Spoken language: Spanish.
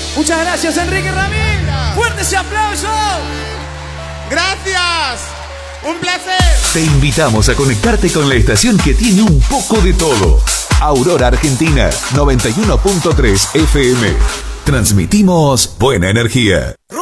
Muchas gracias, Enrique Ramírez. Fuerte ese aplauso. Gracias. Un placer. Te invitamos a conectarte con la estación que tiene un poco de todo. Aurora Argentina, 91.3 FM. Transmitimos buena energía.